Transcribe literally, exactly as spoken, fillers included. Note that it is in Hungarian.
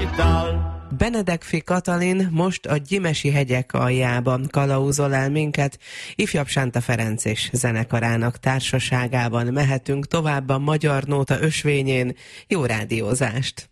Benedekfi Katalin most a Gyimesi hegyek aljában kalauzol el minket, ifjabb Sánta Ferenc és zenekarának társaságában mehetünk tovább a Magyar Nóta ösvényén. Jó rádiózást!